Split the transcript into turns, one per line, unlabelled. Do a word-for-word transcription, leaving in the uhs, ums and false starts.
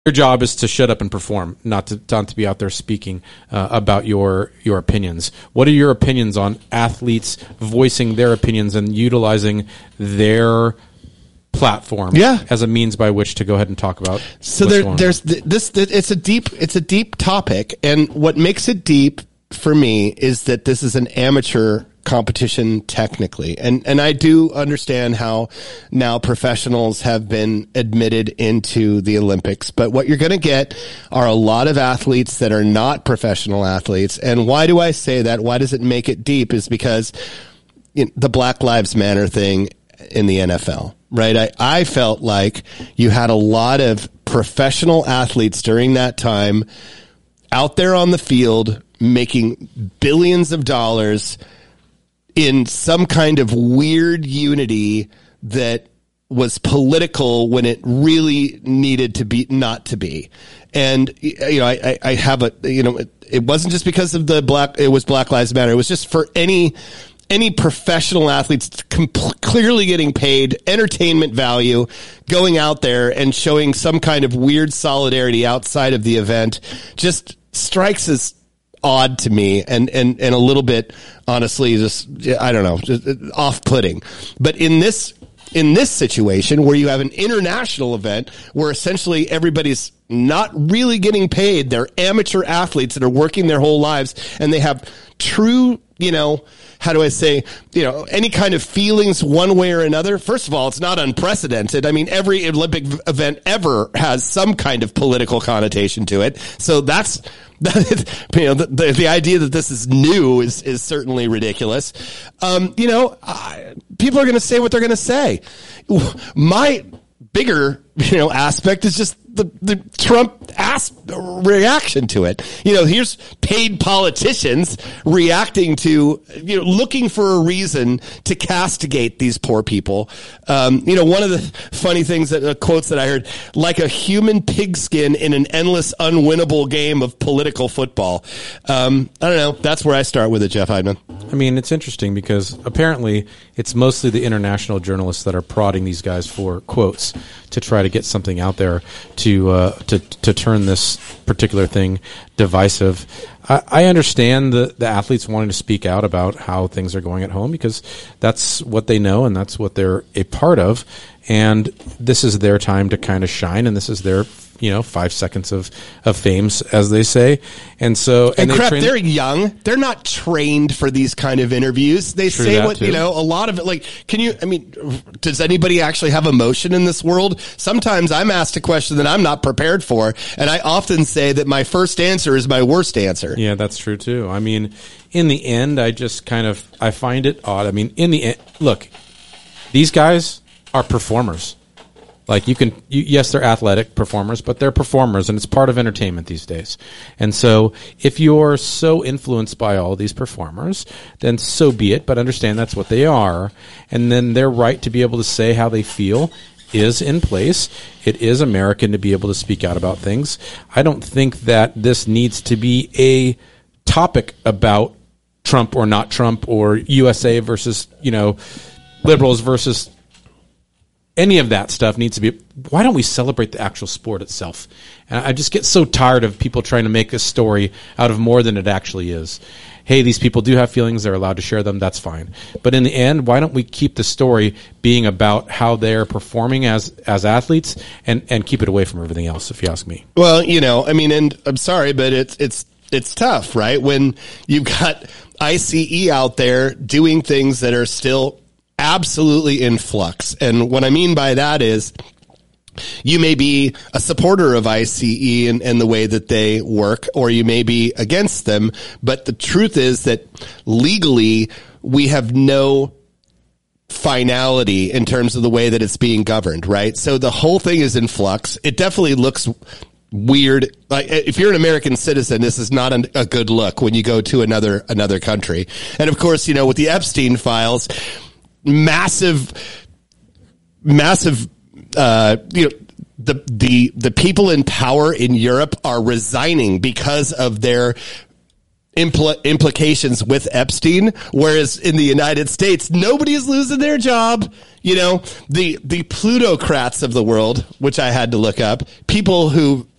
Your job is to shut up and perform, not to not to be out there speaking uh, about your your opinions. What are your opinions on athletes voicing their opinions and utilizing their platform
yeah.
as a means by which to go ahead and talk about?
So there, there's th- this. Th- it's a deep. It's a deep topic, and what makes it deep for me is that this is an amateur competition technically. And, and I do understand how now professionals have been admitted into the Olympics, but what you're going to get are a lot of athletes that are not professional athletes. And why do I say that? Why does it make it deep? Is because you know, the Black Lives Matter thing in the N F L, right? I, I felt like you had a lot of professional athletes during that time out there on the field making billions of dollars in some kind of weird unity that was political when it really needed to be not to be. And, you know, I, I have a, you know, it, it wasn't just because of the black, it was Black Lives Matter. It was just for any, any professional athletes compl- clearly getting paid entertainment value, going out there and showing some kind of weird solidarity outside of the event just strikes as odd to me and, and, and a little bit, honestly, just, I don't know, just off-putting. But in this, in this situation where you have an international event where essentially everybody's not really getting paid, they're amateur athletes that are working their whole lives and they have true, you know, how do I say, you know, any kind of feelings one way or another. First of all, it's not unprecedented. I mean, every Olympic event ever has some kind of political connotation to it. So that's, you know, the, the, the idea that this is new is, is certainly ridiculous. Um, you know, I, people are going to say what they're going to say. My bigger, you know, aspect is just the, the Trump ass reaction to it. You know, here's paid politicians reacting to, you know, looking for a reason to castigate these poor people. Um, you know, one of the funny things that uh, quotes that I heard, like a human pigskin in an endless, unwinnable game of political football. Um, I don't know. That's where I start with it, Jeff Heidman.
I mean, it's interesting because apparently it's mostly the international journalists that are prodding these guys for quotes to try to get something out there to uh, to to turn this particular thing divisive. I, I understand the, the athletes wanting to speak out about how things are going at home because that's what they know and that's what they're a part of. And this is their time to kind of shine, and this is their, you know, five seconds of, of fame, as they say. And so,
and, and
they
crap,
train-
they're young. They're not trained for these kind of interviews. They
True
say what,
too.
you know, a lot of it, like, can you, I mean, does anybody actually have emotion in this world? Sometimes I'm asked a question that I'm not prepared for, and I often say that my first answer is my worst answer.
Yeah, that's true too. I mean, in the end, I just kind of, I find it odd. I mean, in the end, look, these guys are performers. Like you can, you, yes, they're athletic performers, but they're performers, and it's part of entertainment these days. And so, if you're so influenced by all these performers, then so be it. But understand that's what they are, and then their right to be able to say how they feel is in place. It is American to be able to speak out about things. I don't think that this needs to be a topic about Trump or not Trump or U S A versus, you know, liberals versus. Any of that stuff needs to be, why don't we celebrate the actual sport itself? And I just get so tired of people trying to make a story out of more than it actually is. Hey, these people do have feelings, they're allowed to share them, that's fine. But in the end, why don't we keep the story being about how they're performing as, as athletes and, and keep it away from everything else, if you ask me?
Well, you know, I mean, and I'm sorry, but it's, it's, it's tough, right? When you've got I C E out there doing things that are still absolutely in flux. And what I mean by that is you may be a supporter of I C E and, and the way that they work, or you may be against them. But the truth is that legally we have no finality in terms of the way that it's being governed, right? So the whole thing is in flux. It definitely looks weird. Like if you're an American citizen, this is not a, a good look when you go to another, another country. And of course, you know, with the Epstein files, massive, massive, uh, you know, the, the, the people in power in Europe are resigning because of their impl- implications with Epstein, whereas in the United States, nobody is losing their job. You know, the the plutocrats of the world, which I had to look up, people who